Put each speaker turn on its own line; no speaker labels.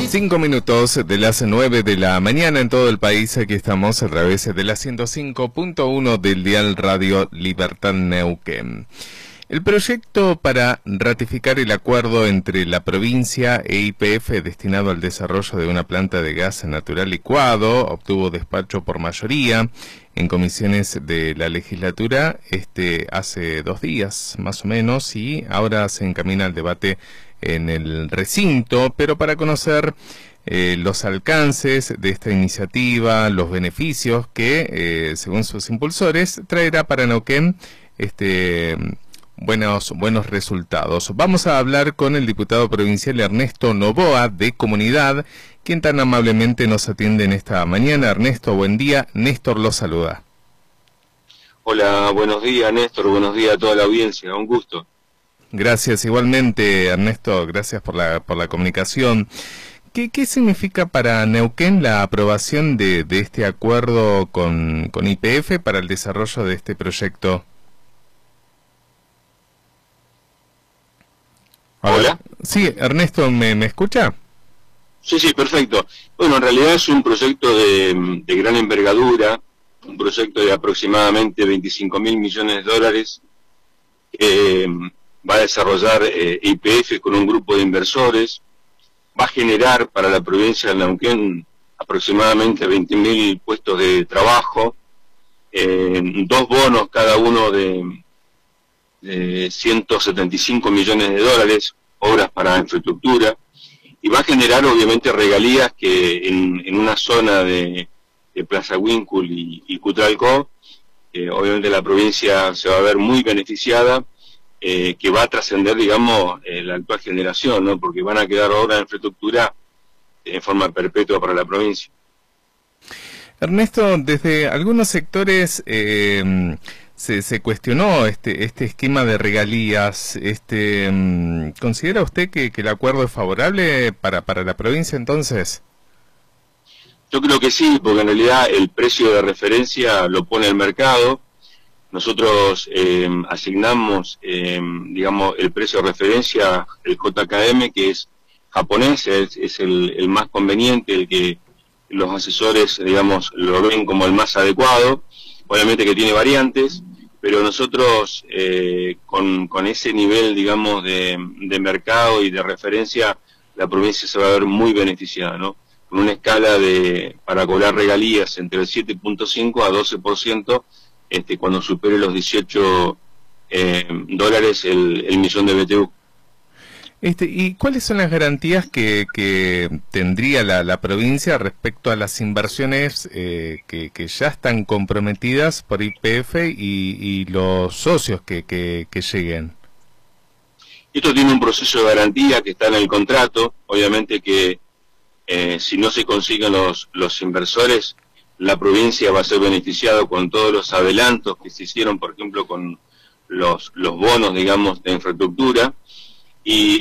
5 minutos de las 9 de la mañana en todo el país. Aquí estamos a través de la 105.1 del dial Radio Libertad Neuquén. El proyecto para ratificar el acuerdo entre la provincia e YPF destinado al desarrollo de una planta de gas natural licuado obtuvo despacho por mayoría en comisiones de la legislatura hace 2 días más o menos, y ahora se encamina al debate en el recinto, pero para conocer los alcances de esta iniciativa, los beneficios que, según sus impulsores, traerá para Neuquén buenos resultados. Vamos a hablar con el diputado provincial Ernesto Novoa, de Comunidad, quien tan amablemente nos atiende en esta mañana. Ernesto, buen día. Néstor lo saluda.
Hola, buenos días, Néstor. Buenos días a toda la audiencia. Un gusto.
Gracias, igualmente, Ernesto. Gracias por la comunicación. ¿Qué significa para Neuquén la aprobación de este acuerdo con YPF para el desarrollo de este proyecto?
Hola.
Sí, Ernesto, ¿me escucha?
Sí, perfecto. Bueno, en realidad es un proyecto de gran envergadura, un proyecto de aproximadamente 25.000 millones de dólares que va a desarrollar YPF con un grupo de inversores. Va a generar para la provincia de Neuquén aproximadamente 20.000 puestos de trabajo, 2 bonos cada uno de 175 millones de dólares, obras para infraestructura, y va a generar obviamente regalías que en una zona de Plaza Huíncul y Cutralcó, obviamente la provincia se va a ver muy beneficiada, que va a trascender, digamos, la actual generación, ¿no? Porque van a quedar obras de infraestructura en forma perpetua para la provincia.
Ernesto, desde algunos sectores se cuestionó este esquema de regalías. ¿Considera usted que el acuerdo es favorable para la provincia entonces?
Yo creo que sí, porque en realidad el precio de referencia lo pone el mercado. Nosotros asignamos, digamos, el precio de referencia, el JKM, que es japonés, es el más conveniente, el que los asesores, digamos, lo ven como el más adecuado. Obviamente que tiene variantes, pero nosotros con ese nivel, digamos, de mercado y de referencia, la provincia se va a ver muy beneficiada, ¿no? Con una escala para cobrar regalías entre el 7.5 a 12%, cuando supere los 18 dólares el millón de BTU.
¿Y cuáles son las garantías que tendría la provincia respecto a las inversiones que ya están comprometidas por YPF y los socios que lleguen?
Esto tiene un proceso de garantía que está en el contrato. Obviamente que si no se consiguen los inversores, la provincia va a ser beneficiada con todos los adelantos que se hicieron, por ejemplo, con los bonos, digamos, de infraestructura. Y